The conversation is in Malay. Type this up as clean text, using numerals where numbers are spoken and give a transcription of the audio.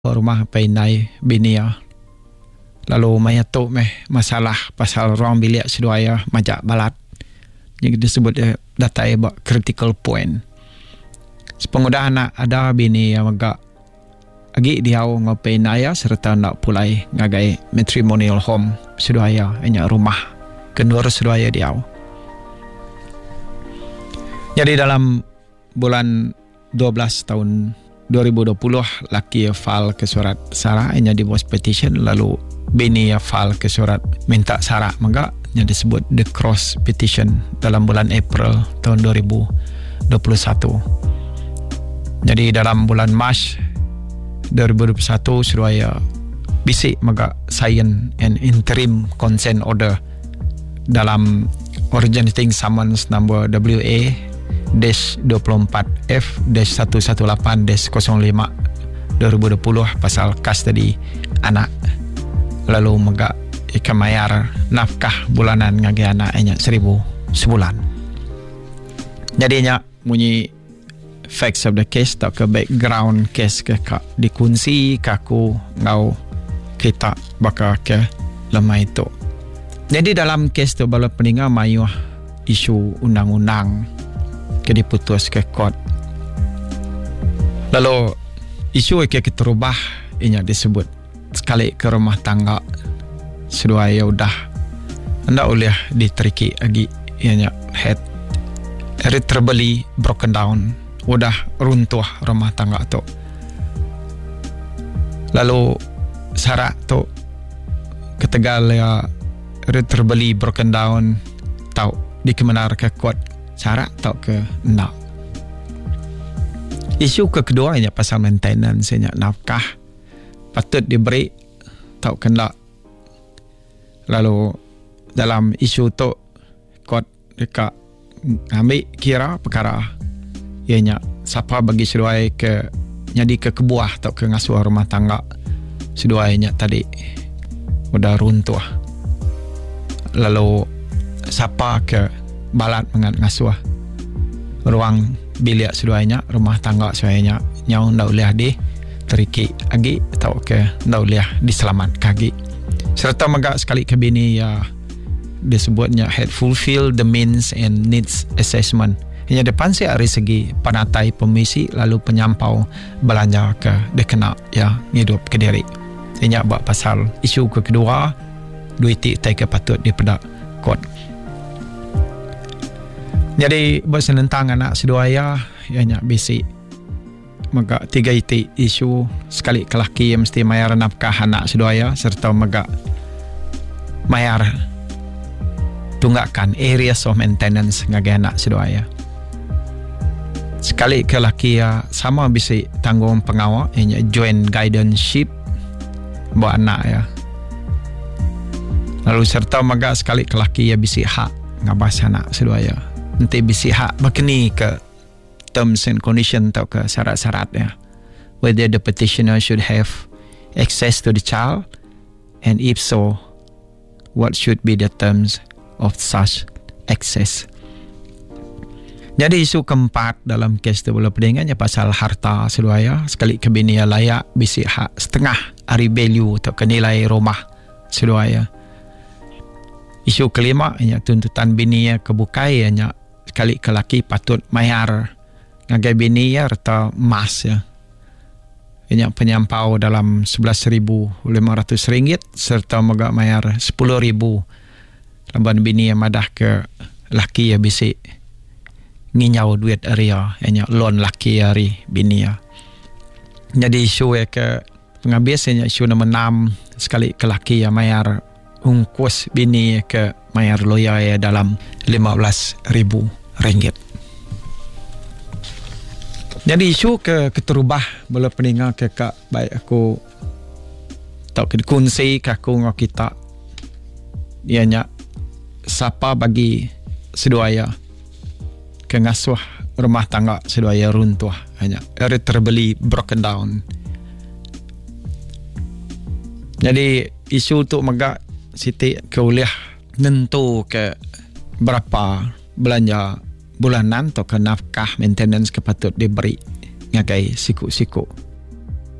rumah painai binia. Lalu mayatuk masalah pasal ruang bilik seduaya majak balat. Yang disebut data about critical point. Sepengudah anak ada bini yang agak agi diau ngopain ayah serta nak pulai ngagai matrimonial home seduaya hanya rumah kedua seduaya diau. Jadi dalam bulan 12 tahun 2020 laki file ke surat sara hanya divorce petition, lalu bini file ke surat minta sara maka yang disebut the cross petition dalam bulan April tahun 2021. Jadi dalam bulan Mac 2021 seduaya bisik maka sign an interim consent order dalam originating summons number WA-24F-118-05 2020 pasal custody anak. Lalu maka ikan mayar nafkah bulanan ngagi anak hanya 1,000 sebulan. Jadi nya bunyi facts of the case tak ke background case ke kak dikunci kaku ngau kita bakal ke lemah itu. Jadi dalam case tu bala peninga mayuh isu undang-undang ke diputus ke court. Lalu isu ke terubah inya disebut sekali ke rumah tangga seduaya udah anda boleh diteriki lagi ianya head irretrievably broken down, udah runtuh rumah tangga tu. Lalu syarat tu ketegal ya irretrievably broken down tau dikemenar ke court syarat tau ke nak. Isu kedua nya pasal maintenance nya nafkah patut diberi tau kena. Lalu dalam isu tu court dekat ambil kira perkara ianya siapa bagi seduai ke jadi ke kebuah atau ke ngasuh rumah tangga seduainya tadi udah runtuh. Lalu siapa ke balat mengat ngasuh ruang bilik seduainya rumah tangga seduainya nyau ndak boleh di teriki agi atau ke ndak boleh diselamat kagi. Serta megak sekali ke bini ya disebutnya had fulfill the means and needs assessment. Hanya depan saya dari segi panatai pemisi lalu penyampau belanja ke dekena ya hidup ke diri. Hanya buat pasal isu kedua duiti tai ke patut dipedak court. Jadi buat senentang anak seduaya ianya bisi maka tiga isu sekali kelaki yang mesti mayar nafkah anak seduaya serta maka mayar tunggakan areas of maintenance ngagai anak seduaya. Sekali kelaki ya sama bisi tanggung pengawal ianya joint guardianship buat anak ya. Lalu serta maka sekali kelaki ya bisi hak ngabas anak seduaya. Nanti bisi hak berkeni ke terms and condition atau ke syarat-syaratnya. Whether the petitioner should have access to the child, and if so, what should be the terms of such access. Jadi isu keempat dalam kes tu boleh pedingannya pasal harta seduaya. Sekali kebini layak bisi hak setengah hari value atau ke nilai rumah seduaya. Isu kelima hanya tuntutan bini kebukai hanya sekali kelaki patut mayar ngagai bini ya atau mas ya. Ini penyampau dalam RM11,500 serta megak mayar RM10,000 lamban bini yang madah ke laki ya bisi nginyau duit area hanya loan laki hari bini ya. Jadi isu ya ke penghabisnya isu nombor 6 sekali ke laki ya mayar ungkus bini ya ke mayar loya ya dalam RM15,000. Jadi isu keterubah boleh peninga ke kak baik aku tak kunci ke aku ngau kita ianya siapa bagi seduaya ke ngasuh rumah tangga seduaya runtuh hanya irretrievably broken down. Jadi isu tu megak siti keuliah nentu ke berapa belanja bulanan atau ke nafkah maintenance kepatut diberi ngagai siku-siku.